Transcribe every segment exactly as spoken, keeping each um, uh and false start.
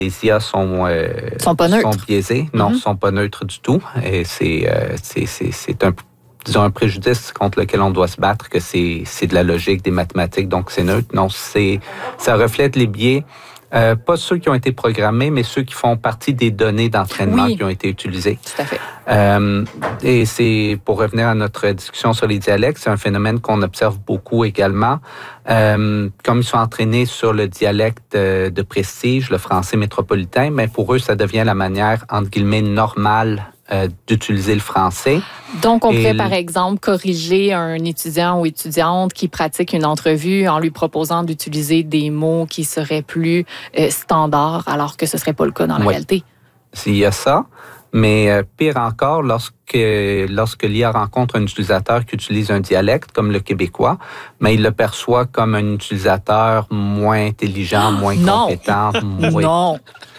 les I A sont, euh, sont, pas neutres. sont biaisés. Non, mm-hmm. ne sont pas neutres du tout. Et c'est, euh, c'est, c'est, c'est un, disons, un préjudice contre lequel on doit se battre, que c'est, c'est de la logique, des mathématiques, donc c'est neutre. Non, c'est, ça reflète les biais. Euh, pas ceux qui ont été programmés, mais ceux qui font partie des données d'entraînement oui. qui ont été utilisées. Tout à fait. Euh, et c'est, pour revenir à notre discussion sur les dialectes, c'est un phénomène qu'on observe beaucoup également. Euh, comme ils sont entraînés sur le dialecte de, de prestige, le français métropolitain, mais pour eux, ça devient la manière, entre guillemets, normale euh, d'utiliser le français. Donc, on et pourrait, par exemple, corriger un étudiant ou étudiante qui pratique une entrevue en lui proposant d'utiliser des mots qui seraient plus euh, standards, alors que ce ne serait pas le cas dans la oui. réalité. Il y a ça, mais euh, pire encore, lorsque, lorsque l'I A rencontre un utilisateur qui utilise un dialecte, comme le québécois, mais il le perçoit comme un utilisateur moins intelligent, moins non. compétent. Oui. Non!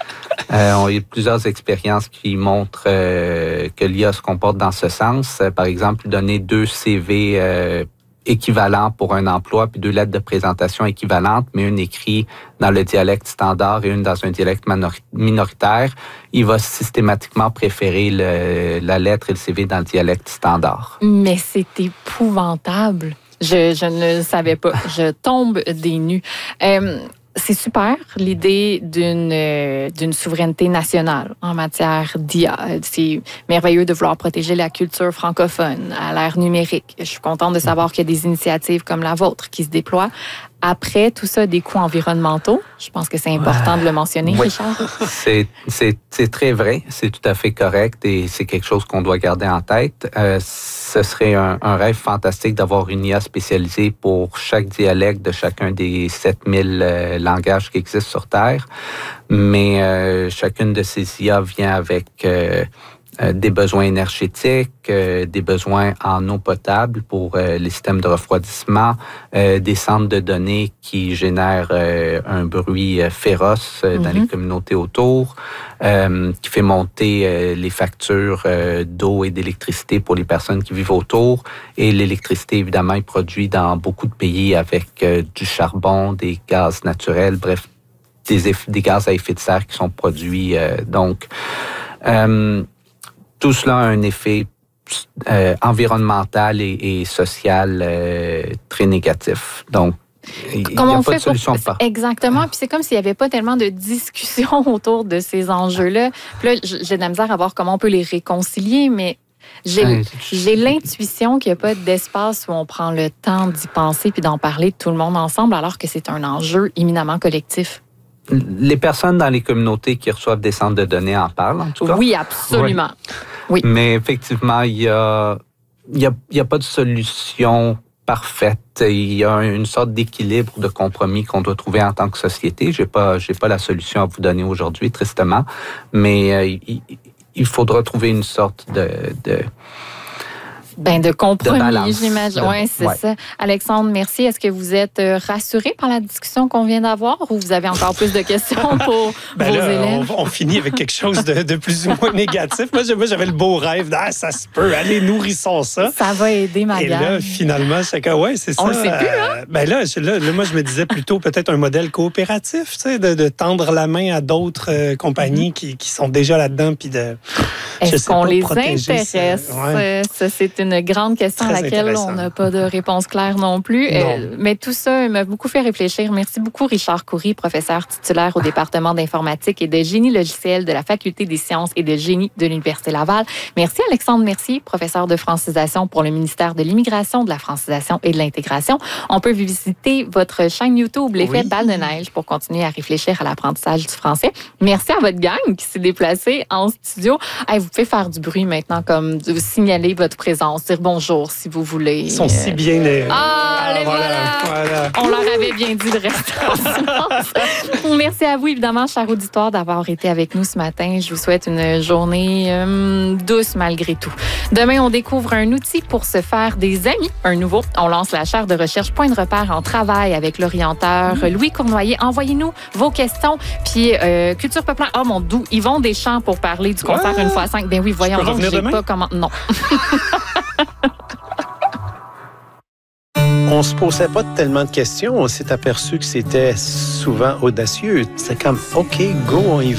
Euh, on a eu plusieurs expériences qui montrent euh, que l'I A se comporte dans ce sens. Euh, par exemple, donner deux C V euh, équivalents pour un emploi, puis deux lettres de présentation équivalentes, mais une écrite dans le dialecte standard et une dans un dialecte minoritaire. Il va systématiquement préférer le, la lettre et le C V dans le dialecte standard. Mais c'est épouvantable. Je, je ne le savais pas. Je tombe des nues. Euh, C'est super, l'idée d'une euh, d'une souveraineté nationale en matière d'I A. C'est merveilleux de vouloir protéger la culture francophone à l'ère numérique. Je suis contente de savoir qu'il y a des initiatives comme la vôtre qui se déploient. Après, tout ça a des coûts environnementaux. Je pense que c'est important de le mentionner, oui. Richard. C'est, c'est, c'est très vrai, c'est tout à fait correct et c'est quelque chose qu'on doit garder en tête. Euh, ce serait un, un rêve fantastique d'avoir une I A spécialisée pour chaque dialecte de chacun des sept mille euh, langages qui existent sur Terre. Mais euh, chacune de ces I A vient avec euh, euh, des besoins énergétiques, euh, des besoins en eau potable pour euh, les systèmes de refroidissement, euh, des centres de données qui génèrent euh, un bruit euh, féroce euh, mm-hmm. dans les communautés autour, euh, qui fait monter euh, les factures euh, d'eau et d'électricité pour les personnes qui vivent autour. Et l'électricité, évidemment, est produite dans beaucoup de pays avec euh, du charbon, des gaz naturels, bref, des, eff- des gaz à effet de serre qui sont produits. Euh, donc, euh, tout cela a un effet euh, environnemental et, et social euh, très négatif. Donc, il n'y a pas de solution pour... Exactement. Puis c'est comme s'il n'y avait pas tellement de discussion autour de ces enjeux-là. Puis là, j'ai de la misère à voir comment on peut les réconcilier, mais j'ai, j'ai l'intuition qu'il n'y a pas d'espace où on prend le temps d'y penser puis d'en parler tout le monde ensemble, alors que c'est un enjeu éminemment collectif. Les personnes dans les communautés qui reçoivent des centres de données en parlent, en tout cas. Oui, absolument. Oui. Oui. Mais effectivement, il y a, il y a, il y a pas de solution parfaite. Il y a une sorte d'équilibre, de compromis qu'on doit trouver en tant que société. J'ai pas, j'ai pas la solution à vous donner aujourd'hui, tristement, mais euh, il, il faudra trouver une sorte de... de Ben de compromis, de j'imagine. Oui, c'est ouais. ça. Alexandre, merci. Est-ce que vous êtes rassuré par la discussion qu'on vient d'avoir ou vous avez encore plus de questions pour ben vos là, élèves? On, on finit avec quelque chose de, de plus ou moins négatif. Moi, j'avais le beau rêve. Ah, ça se peut. Allez, nourrissons ça. Ça va aider ma Et gamme. là, finalement, chacun, ouais, c'est ça. On le sait plus, hein? Ben là, là, là, moi, je me disais plutôt peut-être un modèle coopératif, tu sais, de, de tendre la main à d'autres euh, compagnies mm-hmm. qui, qui sont déjà là-dedans, puis de. Est-ce qu'on pas, les intéresse? Ça, ouais. ça, c'est une grande question à laquelle on n'a pas de réponse claire non plus. Non. Euh, mais tout ça m'a beaucoup fait réfléchir. Merci beaucoup, Richard Coury, professeur titulaire au département d'informatique et de génie logiciel de la Faculté des sciences et de génie de l'Université Laval. Merci, Alexandre Mercier, professeur de francisation pour le ministère de l'Immigration, de la francisation et de l'intégration. On peut visiter votre chaîne YouTube, l'effet oui. balle de neige, pour continuer à réfléchir à l'apprentissage du français. Merci à votre gang qui s'est déplacée en studio. Hey, vous pouvez faire du bruit maintenant, comme de signaler votre présence, dire bonjour si vous voulez. Ils sont si bien... Les... Ah, ah les voilà, voilà. voilà! On leur avait bien dit de rester en silence. Merci à vous, évidemment, cher auditoire, d'avoir été avec nous ce matin. Je vous souhaite une journée euh, douce malgré tout. Demain, on découvre un outil pour se faire des amis, un nouveau. On lance la chaire de recherche Point de repère en travail avec l'orienteur mmh. Louis Cournoyer. Envoyez-nous vos questions. Puis, euh, Culture Peuplante, oh mon doux, Yvon Deschamps pour parler du concert ouais. Une fois à cinq. Ben oui, voyons donc, je sais pas comment... Non. On se posait pas tellement de questions. On s'est aperçu que c'était souvent audacieux. C'est comme, OK, go, on y va.